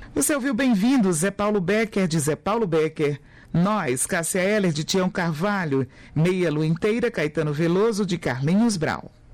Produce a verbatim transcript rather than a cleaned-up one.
Você ouviu Bem-vindo, Zé Paulo Becker, de Zé Paulo Becker. Nós, Cássia Eller, de Tião Carvalho. Meia Lua Inteira, Caetano Veloso, de Carlinhos Brau.